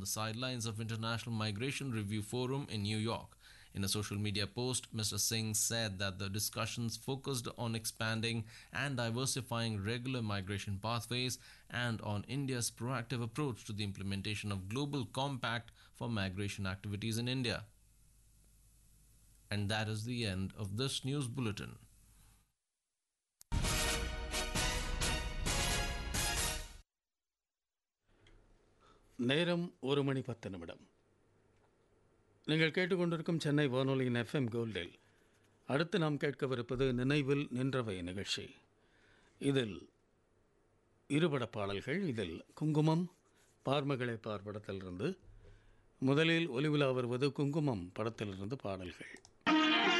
on the sidelines of International Migration Review Forum in New York. In a social media post, Mr. Singh said that the discussions focused on expanding and diversifying regular migration pathways and on India's proactive approach to the implementation of Global Compact for migration activities in India. And that is the end of this news bulletin. நேரம் 1:10. நீங்கள் கேட்டுக்கொண்டிருக்கும் சென்னை வானொலியின் FM கோல்டில் அடுத்து நாம் கேட்கவிருப்பது நினைவில் நின்றவை நிகழ்ச்சி. இதில் இருபட பாடல்கள். இதில் குங்குமம் பார்மகளே பார் படத்திலிருந்து முதலில் ஒலிவிழா வருவது குங்குமம் படத்திலிருந்து பாடல்கள்.